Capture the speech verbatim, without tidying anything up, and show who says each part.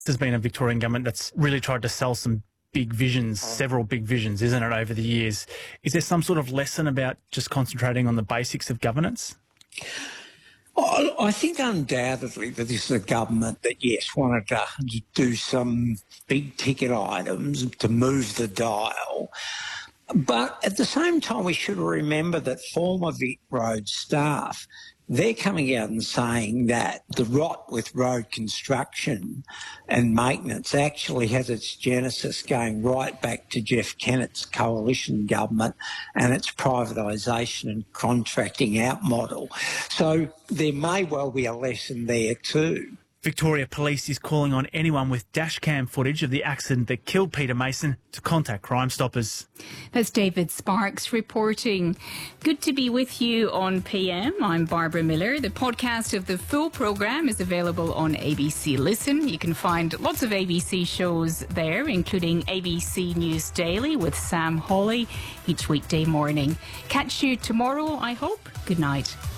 Speaker 1: There's been a Victorian government that's really tried to sell some big visions, several big visions, isn't it, over the years? Is there some sort of lesson about just concentrating on the basics of governance?
Speaker 2: I I think undoubtedly that this is a government that, yes, wanted to do some big ticket items to move the dial. But at the same time, we should remember that former Vic Road staff, they're coming out and saying that the rot with road construction and maintenance actually has its genesis going right back to Jeff Kennett's coalition government and its privatisation and contracting out model. So there may well be a lesson there too.
Speaker 1: Victoria Police is calling on anyone with dashcam footage of the accident that killed Peter Mason to contact Crime Stoppers.
Speaker 3: That's David Sparks reporting. Good to be with you on P M. I'm Barbara Miller. The podcast of the full programme is available on A B C Listen. You can find lots of A B C shows there, including A B C News Daily with Sam Hawley each weekday morning. Catch you tomorrow, I hope. Good night.